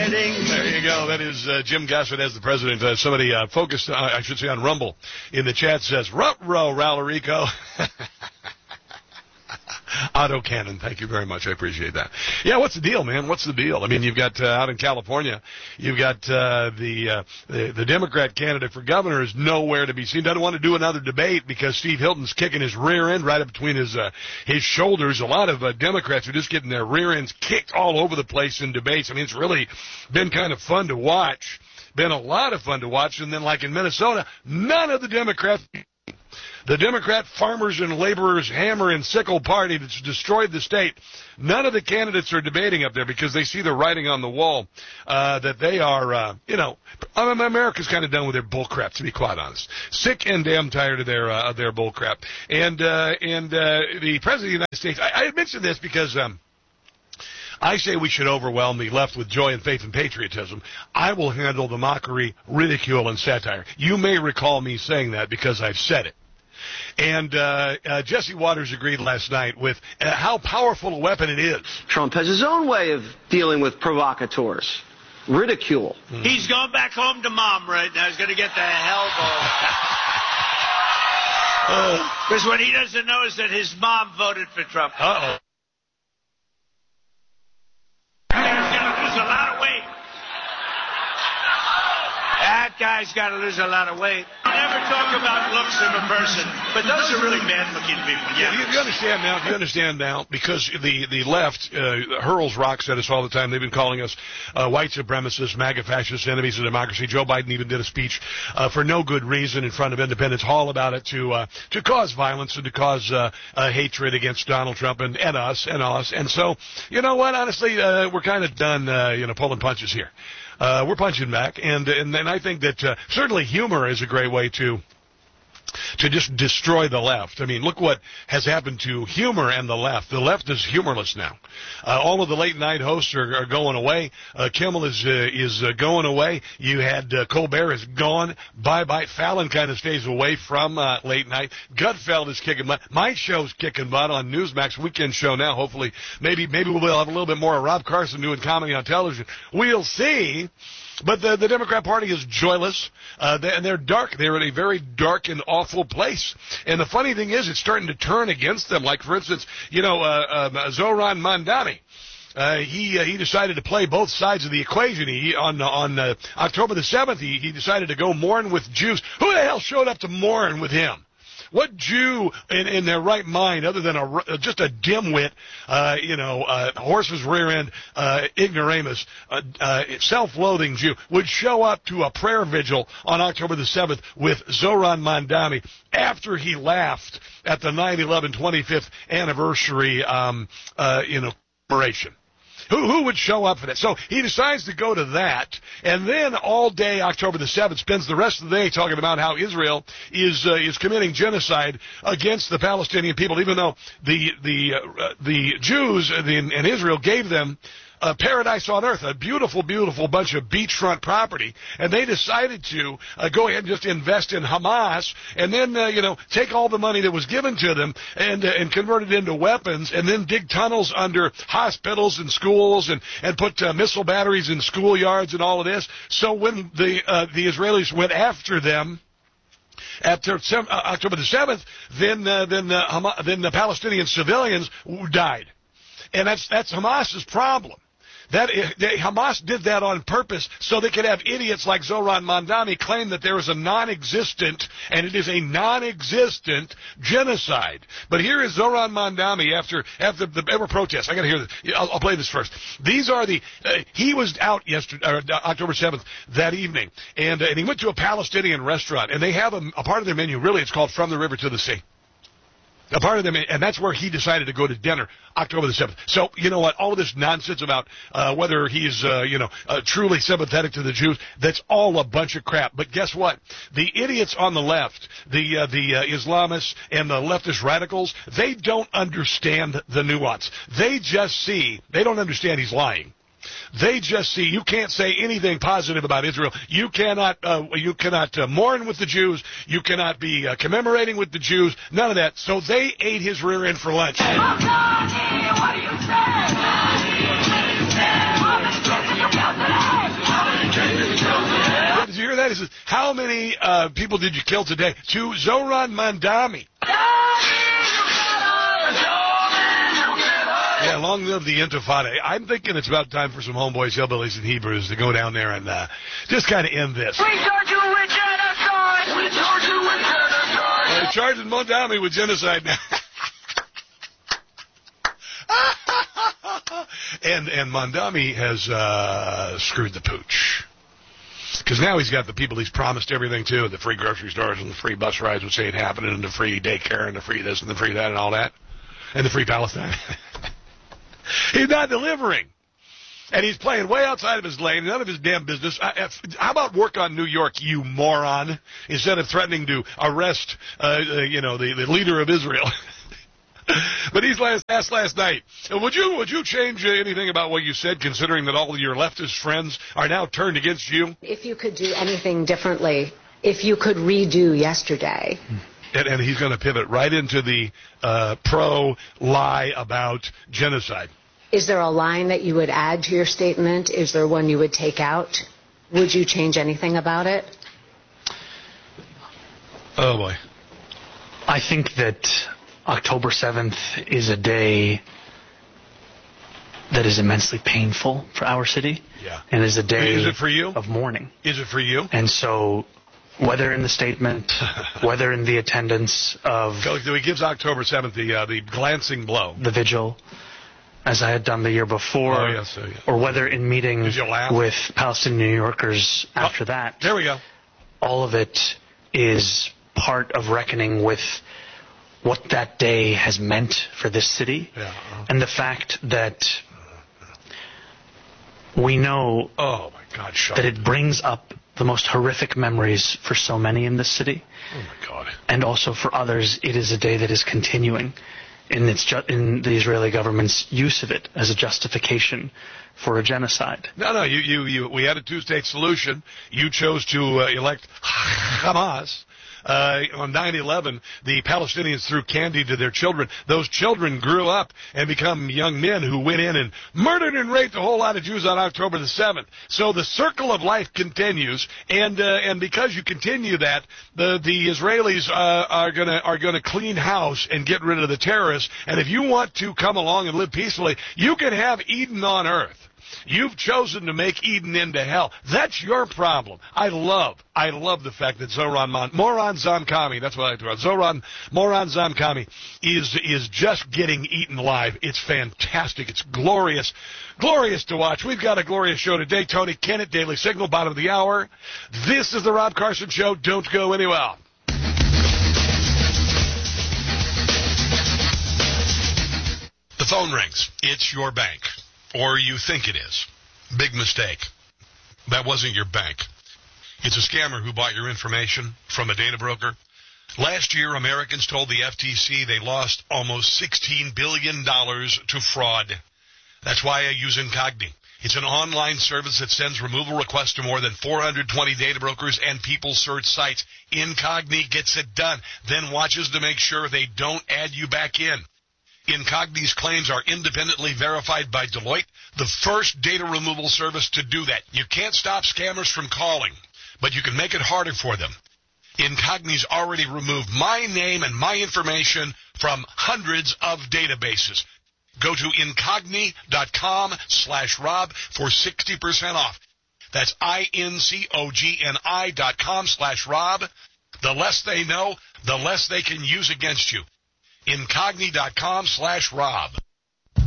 kidding. There you go. That is Jim Gossett as the president. Somebody focused, I should say, on Rumble in the chat says, "Ruh-roh, Ralarico." Otto Cannon, thank you very much. I appreciate that. Yeah, what's the deal, man? What's the deal? I mean, you've got out in California, you've got the Democrat candidate for governor is nowhere to be seen. Doesn't want to do another debate because Steve Hilton's kicking his rear end right up between his shoulders. A lot of Democrats are just getting their rear ends kicked all over the place in debates. I mean, it's really been kind of fun to watch. Been a lot of fun to watch. And then, like in Minnesota, none of the Democrats. The Democrat Farmers and Laborers Hammer and Sickle Party that's destroyed the state, none of the candidates are debating up there because they see the writing on the wall that they are, America's kind of done with their bullcrap, to be quite honest. Sick and damn tired of their bullcrap. And the President of the United States, I mentioned this because I say we should overwhelm the left with joy and faith and patriotism. I will handle the mockery, ridicule, and satire. You may recall me saying that because I've said it. And Jesse Waters agreed last night with how powerful a weapon it is. Trump has his own way of dealing with provocateurs. Ridicule. Mm-hmm. He's going back home to mom right now. He's going to get the elbow. Because what he doesn't know is that his mom voted for Trump. Uh-oh. That guy's got to lose a lot of weight. I never talk about looks of a person, but those are really bad-looking people. Yeah. You understand now? You understand now? Because the left hurls rocks at us all the time. They've been calling us white supremacists, MAGA fascists, enemies of democracy. Joe Biden even did a speech for no good reason in front of Independence Hall about it to cause violence and to cause hatred against Donald Trump and us. And so, you know what? Honestly, we're kind of done, pulling punches here. We're punching back, and I think that certainly humor is a great way to just destroy the left. I mean, look what has happened to humor and the left. The left is humorless now. All of the late night hosts are going away. Kimmel is going away. You had Colbert is gone. Bye. Fallon kind of stays away from late night. Gutfeld is kicking butt. My show's kicking butt on Newsmax weekend show now. Hopefully, maybe we'll have a little bit more of Rob Carson doing comedy on television. We'll see. But the Democrat Party is joyless, and they're dark. They're in a very dark and awful place. And the funny thing is, it's starting to turn against them. Like, for instance, Zoran Mandani. He decided to play both sides of the equation. On October the 7th, he decided to go mourn with Jews. Who the hell showed up to mourn with him? What Jew in their right mind, other than just a dimwit, horse's rear end, ignoramus, self-loathing Jew, would show up to a prayer vigil on October the 7th with Zoran Mandani after he laughed at the 9/11 25th anniversary, commemoration? Who would show up for that? So he decides to go to that, and then all day October the 7th spends the rest of the day talking about how Israel is committing genocide against the Palestinian people, even though the Jews in Israel gave them paradise on earth, a beautiful, beautiful bunch of beachfront property, and they decided to go ahead and just invest in Hamas, and then take all the money that was given to them and convert it into weapons, and then dig tunnels under hospitals and schools and put missile batteries in schoolyards and all of this. So when the Israelis went after them after October the 7th, then the Palestinian civilians died, and that's Hamas's problem. Hamas did that on purpose so they could have idiots like Zoran Mandani claim that there is a non-existent, and it is a non-existent genocide. But here is Zoran Mandani after the ever protests. I got to hear this. I'll play this first. These are he was out October 7th that evening, and he went to a Palestinian restaurant, and they have a part of their menu. Really, it's called From the River to the Sea. A part of them, and that's where he decided to go to dinner, October the 7th. So, you know what, all of this nonsense about whether he's, truly sympathetic to the Jews, that's all a bunch of crap. But guess what? The idiots on the left, the Islamists and the leftist radicals, they don't understand the nuance. They don't understand he's lying. They just see you can't say anything positive about Israel. You cannot mourn with the Jews. You cannot be commemorating with the Jews. None of that. So they ate his rear end for lunch. What do you say? he says, how many people did you kill today? To Zoran Mandami. Yeah, long live the Intifada. I'm thinking it's about time for some homeboys, hillbillies, and Hebrews to go down there and just kind of end this. We charge you with genocide! We charge you with genocide! They're charging Mandami with genocide now. And Mandami has screwed the pooch. Because now he's got the people he's promised everything to, the free grocery stores and the free bus rides, which ain't happening, and the free daycare and the free this and the free that and all that, and the free Palestine. He's not delivering. And he's playing way outside of his lane, none of his damn business. How about work on New York, you moron, instead of threatening to arrest, the leader of Israel. But he's asked last night, would you change anything about what you said, considering that all of your leftist friends are now turned against you? If you could do anything differently, if you could redo yesterday. And he's going to pivot right into the pro-lie about genocide. Is there a line that you would add to your statement? Is there one you would take out? Would you change anything about it? Oh, boy. I think that October 7th is a day that is immensely painful for our city. Yeah. And is a day Is it for you? of mourning. Is it for you? And so, whether in the statement, whether in the attendance of... So he gives October 7th the glancing blow. The vigil, as I had done the year before. Oh, yes, yeah. Or whether in meeting with Palestinian New Yorkers after that. There we go. All of it is part of reckoning with what that day has meant for this city. Yeah. And the fact that we know that it brings up the most horrific memories for so many in this city. Oh, my God. And also for others, it is a day that is continuing in the Israeli government's use of it as a justification for a genocide. No, we had a two-state solution. You chose to elect Hamas. On 9/11, the Palestinians threw candy to their children. Those children grew up and become young men who went in and murdered and raped a whole lot of Jews on October the 7th. So the circle of life continues, and because you continue that, the Israelis are gonna clean house and get rid of the terrorists. And if you want to come along and live peacefully, you can have Eden on earth. You've chosen to make Eden into hell. That's your problem. I love the fact that Zoran Zamkami, that's what I do. Zoran Moran Zamkami is just getting eaten alive. It's fantastic. It's glorious to watch. We've got a glorious show today. Tony Kennett, Daily Signal, bottom of the hour. This is the Rob Carson Show. Don't go anywhere. The phone rings. It's your bank. Or you think it is. Big mistake. That wasn't your bank. It's a scammer who bought your information from a data broker. Last year, Americans told the FTC they lost almost $16 billion to fraud. That's why I use Incogni. It's an online service that sends removal requests to more than 420 data brokers and people search sites. Incogni gets it done, then watches to make sure they don't add you back in. Incogni's claims are independently verified by Deloitte, the first data removal service to do that. You can't stop scammers from calling, but you can make it harder for them. Incogni's already removed my name and my information from hundreds of databases. Go to incogni.com/Rob for 60% off. That's INCOGNI.com/Rob. The less they know, the less they can use against you. Incogni.com/Rob.